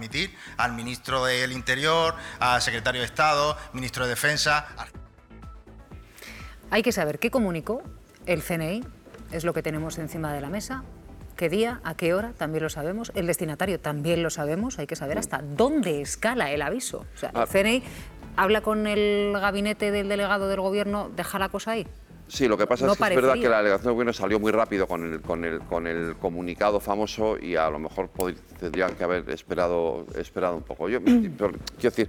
admitir al ministro del Interior, al secretario de Estado, ministro de Defensa. Hay que saber qué comunicó el CNI, es lo que tenemos encima de la mesa. ¿Qué día? ¿A qué hora? También lo sabemos. El destinatario también lo sabemos. Hay que saber hasta dónde escala el aviso. O sea, el CNI habla con el gabinete del delegado del Gobierno, deja la cosa ahí. Sí, lo que pasa No es que parecería. es verdad que la delegación del Gobierno salió muy rápido con el comunicado famoso y a lo mejor tendrían que haber esperado un poco. Quiero decir,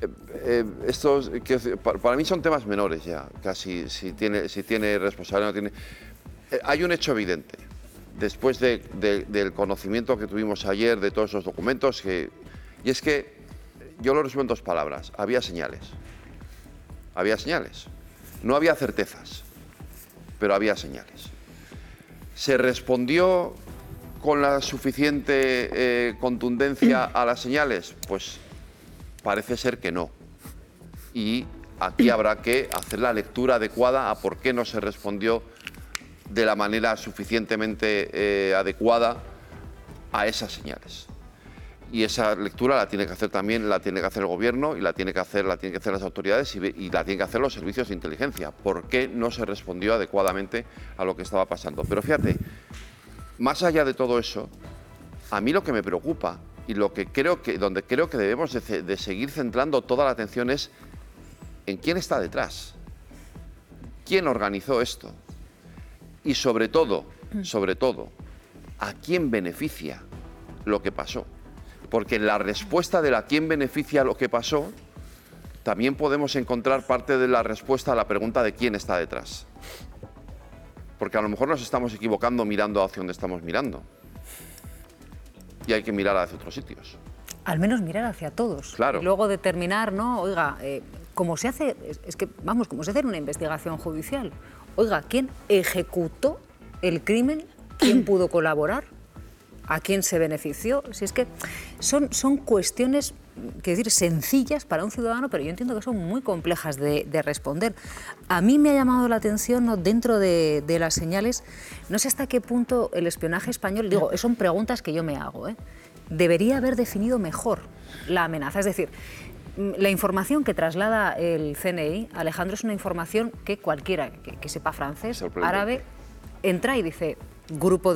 para mí son temas menores ya, casi si tiene responsabilidad o no tiene. Hay un hecho evidente. Después del conocimiento que tuvimos ayer de todos esos documentos, y es que yo lo resumo en 2 palabras: había señales. Había señales. No había certezas, pero había señales. ¿Se respondió con la suficiente contundencia a las señales? Pues parece ser que no. Y aquí habrá que hacer la lectura adecuada a por qué no se respondió de la manera suficientemente adecuada a esas señales. Y esa lectura la tiene que hacer también, la tiene que hacer el Gobierno y la tiene que hacer las autoridades y la tienen que hacer los servicios de inteligencia. ¿Por qué no se respondió adecuadamente a lo que estaba pasando? Pero fíjate, más allá de todo eso, a mí lo que me preocupa y donde creo que debemos de seguir centrando toda la atención es en quién está detrás, quién organizó esto. Y sobre todo, ¿a quién beneficia lo que pasó? Porque en la respuesta de a quién beneficia lo que pasó, también podemos encontrar parte de la respuesta a la pregunta de quién está detrás. Porque a lo mejor nos estamos equivocando mirando hacia donde estamos mirando. Y hay que mirar hacia otros sitios. Al menos mirar hacia todos. Claro. Y luego determinar, ¿no? Oiga, como se hace, como se hace en una investigación judicial. Oiga, ¿quién ejecutó el crimen? ¿Quién pudo colaborar? ¿A quién se benefició? Si es que son cuestiones, quiero decir, sencillas para un ciudadano, pero yo entiendo que son muy complejas de responder. A mí me ha llamado la atención, ¿no?, dentro de las señales, no sé hasta qué punto el espionaje español, son preguntas que yo me hago, debería haber definido mejor la amenaza. Es decir, la información que traslada el CNI, Alejandro, es una información que cualquiera que sepa francés, árabe, entra y dice un grupo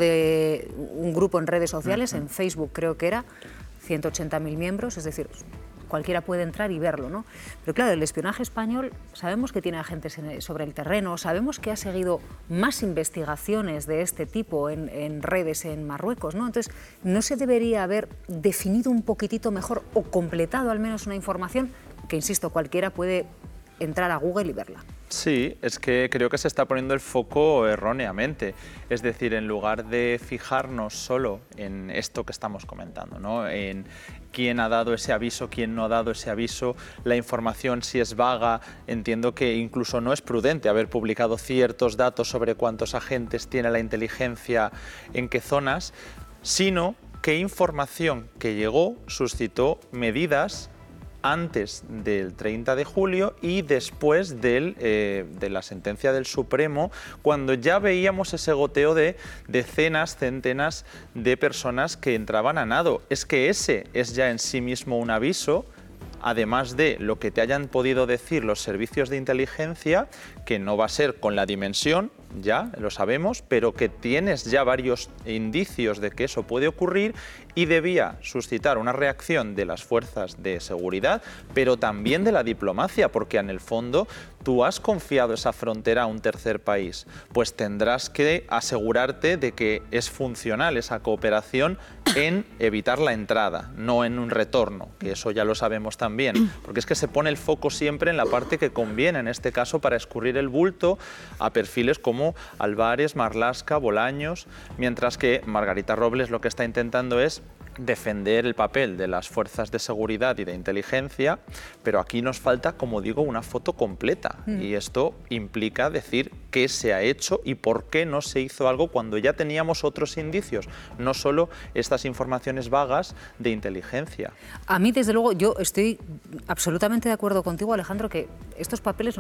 en redes sociales, en Facebook creo que era, 180.000 miembros, es decir, cualquiera puede entrar y verlo, ¿no? Pero claro, el espionaje español, sabemos que tiene agentes sobre el terreno, sabemos que ha seguido más investigaciones de este tipo en redes en Marruecos, ¿no? Entonces, ¿no se debería haber definido un poquitito mejor o completado al menos una información que, insisto, cualquiera puede entrar a Google y verla? Sí, es que creo que se está poniendo el foco erróneamente. Es decir, en lugar de fijarnos solo en esto que estamos comentando, ¿no?, en quién ha dado ese aviso, quién no ha dado ese aviso, la información si es vaga, entiendo que incluso no es prudente haber publicado ciertos datos sobre cuántos agentes tiene la inteligencia en qué zonas, sino qué información que llegó suscitó medidas antes del 30 de julio y después de la sentencia del Supremo, cuando ya veíamos ese goteo de decenas, centenas de personas que entraban a nado. Es que ese es ya en sí mismo un aviso, además de lo que te hayan podido decir los servicios de inteligencia, que no va a ser con la dimensión, ya lo sabemos, pero que tienes ya varios indicios de que eso puede ocurrir y debía suscitar una reacción de las fuerzas de seguridad, pero también de la diplomacia, porque en el fondo tú has confiado esa frontera a un tercer país, pues tendrás que asegurarte de que es funcional esa cooperación en evitar la entrada, no en un retorno, que eso ya lo sabemos también, porque es que se pone el foco siempre en la parte que conviene, en este caso para escurrir el bulto a perfiles como Álvarez, Marlaska, Bolaños, mientras que Margarita Robles lo que está intentando es defender el papel de las fuerzas de seguridad y de inteligencia, pero aquí nos falta, como digo, una foto completa y esto implica decir qué se ha hecho y por qué no se hizo algo cuando ya teníamos otros indicios, no solo estas informaciones vagas de inteligencia. A mí, desde luego, yo estoy absolutamente de acuerdo contigo, Alejandro, que estos papeles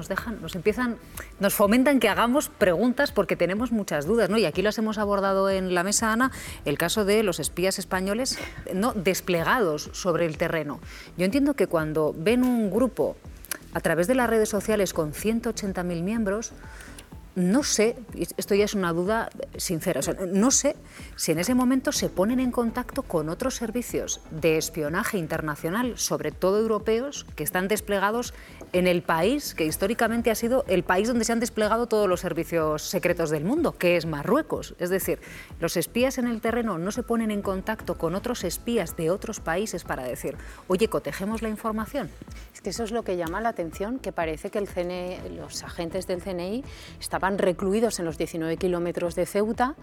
nos fomentan que hagamos preguntas porque tenemos muchas dudas, ¿no? Y aquí las hemos abordado en la mesa, Ana, el caso de los espías españoles ¿no?, desplegados sobre el terreno. Yo entiendo que cuando ven un grupo a través de las redes sociales con 180.000 miembros, no sé, esto ya es una duda sincera, o sea, no sé si en ese momento se ponen en contacto con otros servicios de espionaje internacional, sobre todo europeos, que están desplegados en el país que históricamente ha sido el país donde se han desplegado todos los servicios secretos del mundo, que es Marruecos. Es decir, los espías en el terreno no se ponen en contacto con otros espías de otros países para decir, oye, cotejemos la información. Es que eso es lo que llama la atención, que parece que los agentes del CNI estaban recluidos en los 19 kilómetros de Ceuta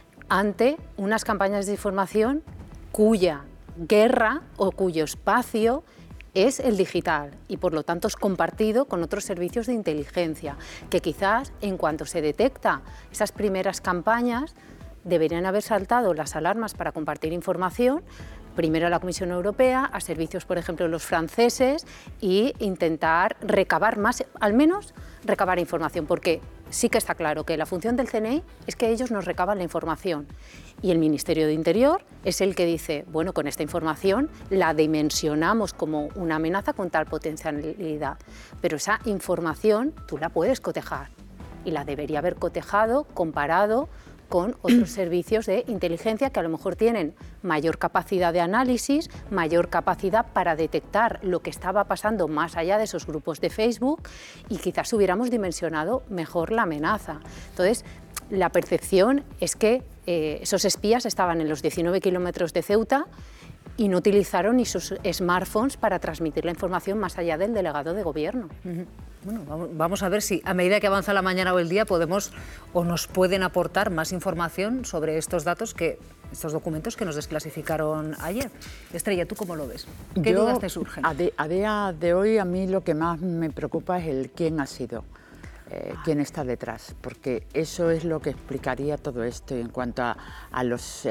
ante unas campañas de información cuya guerra o cuyo espacio es el digital y por lo tanto es compartido con otros servicios de inteligencia, que quizás en cuanto se detecta esas primeras campañas deberían haber saltado las alarmas para compartir información, primero a la Comisión Europea, a servicios, por ejemplo, los franceses, y intentar recabar más, al menos recabar información, porque sí que está claro que la función del CNI es que ellos nos recaban la información y el Ministerio de Interior es el que dice, bueno, con esta información la dimensionamos como una amenaza con tal potencialidad, pero esa información tú la puedes cotejar y la debería haber cotejado, comparado con otros servicios de inteligencia que a lo mejor tienen mayor capacidad de análisis, mayor capacidad para detectar lo que estaba pasando más allá de esos grupos de Facebook y quizás hubiéramos dimensionado mejor la amenaza. Entonces, la percepción es que esos espías estaban en los 19 kilómetros de Ceuta y no utilizaron ni sus smartphones para transmitir la información más allá del delegado de gobierno. Bueno, vamos a ver si a medida que avanza la mañana o el día podemos o nos pueden aportar más información sobre estos datos, estos documentos que nos desclasificaron ayer. Estrella, ¿tú cómo lo ves? ¿Qué dudas te surgen? A día de hoy a mí lo que más me preocupa es el quién ha sido, quién está detrás, porque eso es lo que explicaría todo esto. Y en cuanto a los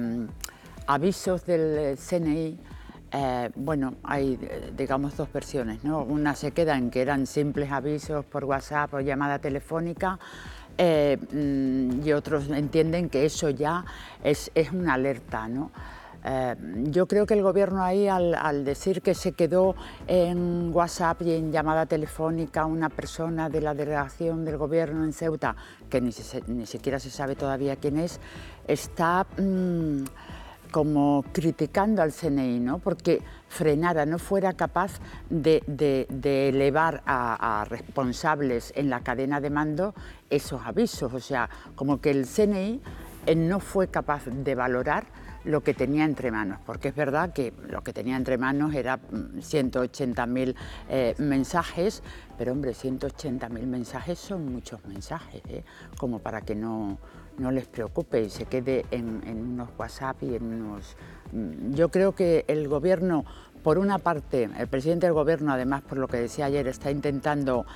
avisos del CNI, bueno, hay, digamos, dos versiones, ¿no? Una se queda en que eran simples avisos por WhatsApp o llamada telefónica, y otros entienden que eso ya es una alerta, ¿no? Yo creo que el gobierno ahí, al decir que se quedó en WhatsApp y en llamada telefónica una persona de la delegación del gobierno en Ceuta, que ni siquiera se sabe todavía quién es, está como criticando al CNI, ¿no? Porque frenara, no fuera capaz de elevar a responsables en la cadena de mando esos avisos. O sea, como que el CNI no fue capaz de valorar lo que tenía entre manos, porque es verdad que lo que tenía entre manos era 180.000 mensajes, pero hombre, 180.000 mensajes son muchos mensajes, como para que no les preocupe y se quede en unos WhatsApp y en unos... Yo creo que el gobierno, por una parte, el presidente del gobierno, además, por lo que decía ayer, está intentando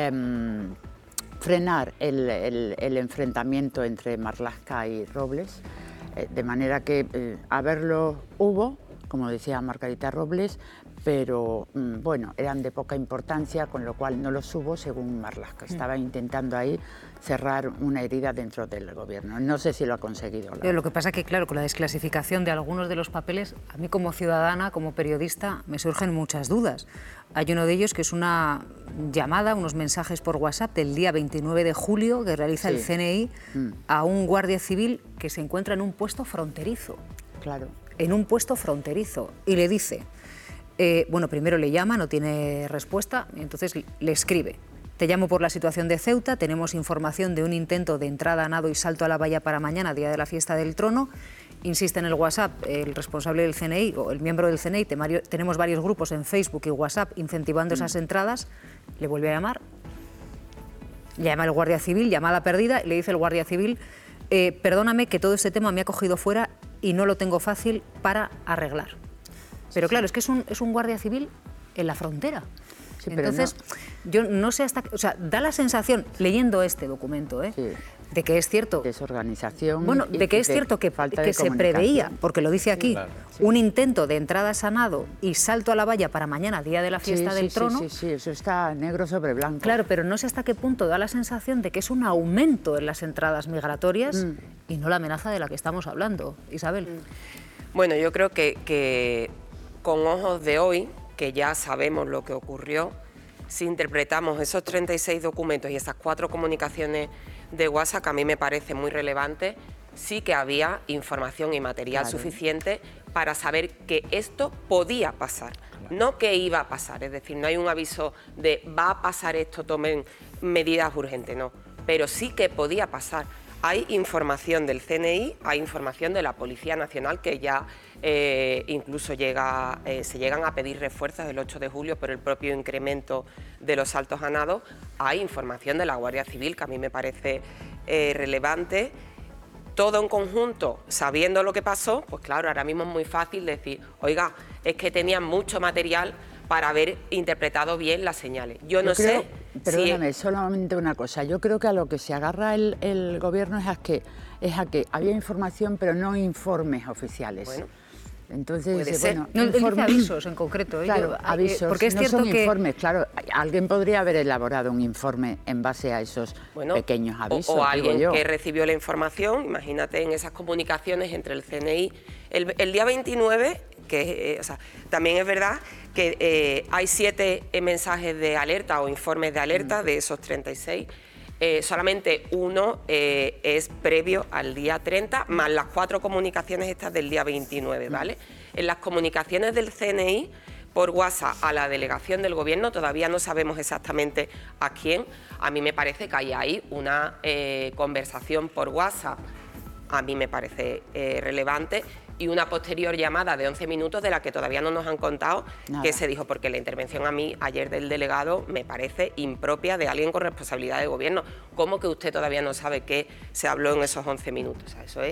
frenar el enfrentamiento entre Marlaska y Robles, de manera que a verlo hubo, como decía Margarita Robles, pero bueno, eran de poca importancia, con lo cual no los hubo, según Marlaska. Estaba intentando ahí cerrar una herida dentro del gobierno. No sé si lo ha conseguido. Pero lo que pasa es que, claro, con la desclasificación de algunos de los papeles, a mí como ciudadana, como periodista, me surgen muchas dudas. Hay uno de ellos que es una llamada, unos mensajes por WhatsApp del día 29 de julio que realiza el CNI a un guardia civil que se encuentra en un puesto fronterizo. Claro. En un puesto fronterizo. Y le dice, bueno, primero le llama, no tiene respuesta, y entonces le escribe. Te llamo por la situación de Ceuta, tenemos información de un intento de entrada a nado y salto a la valla para mañana, día de la fiesta del trono. Insiste en el WhatsApp el responsable del CNI o el miembro del CNI, tenemos varios grupos en Facebook y WhatsApp incentivando esas entradas. Le vuelve a llamar, llama el guardia civil, llamada perdida, y le dice el guardia civil, perdóname que todo este tema me ha cogido fuera y no lo tengo fácil para arreglar. Pero claro, es que es un guardia civil en la frontera. Sí, entonces, yo no sé hasta... O sea, da la sensación, leyendo este documento, de que es cierto... Desorganización. Bueno, de que es cierto que se preveía, porque lo dice aquí, un intento de entrada a nado y salto a la valla para mañana, día de la fiesta del trono. Sí, eso está negro sobre blanco. Claro, pero no sé hasta qué punto da la sensación de que es un aumento en las entradas migratorias y no la amenaza de la que estamos hablando, Isabel. Bueno, yo creo que con ojos de hoy, que ya sabemos lo que ocurrió, si interpretamos esos 36 documentos y esas 4 comunicaciones de WhatsApp, que a mí me parece muy relevante, sí que había información y material suficiente para saber que esto podía pasar, no que iba a pasar. Es decir, no hay un aviso de va a pasar esto, tomen medidas urgentes, no, pero sí que podía pasar. Hay información del CNI, hay información de la Policía Nacional que ya incluso se llegan a pedir refuerzos el 8 de julio por el propio incremento de los saltos a nado. Hay información de la Guardia Civil que a mí me parece relevante. Todo en conjunto, sabiendo lo que pasó, pues claro, ahora mismo es muy fácil decir, oiga, es que tenían mucho material para haber interpretado bien las señales. Yo no sé... Perdóname, solamente una cosa. Yo creo que a lo que se agarra el gobierno es a que había información, pero no informes oficiales. Bueno, entonces, puede ser. bueno, No, él dice avisos en concreto. Claro, avisos, porque es no cierto son que informes, claro. Alguien podría haber elaborado un informe en base a esos pequeños avisos. O alguien digo yo. que recibió la información, imagínate en esas comunicaciones entre el CNI. El día 29, también es verdad que hay 7 mensajes de alerta o informes de alerta de esos 36. Solamente uno es previo al día 30, más las 4 comunicaciones estas del día 29, ¿vale? En las comunicaciones del CNI por WhatsApp a la delegación del Gobierno todavía no sabemos exactamente a quién. A mí me parece que hay ahí una conversación por WhatsApp, a mí me parece relevante, y una posterior llamada de 11 minutos de la que todavía no nos han contado qué se dijo, porque la intervención a mí ayer del delegado me parece impropia de alguien con responsabilidad de gobierno. ¿Cómo que usted todavía no sabe qué se habló en esos 11 minutos? O sea, eso es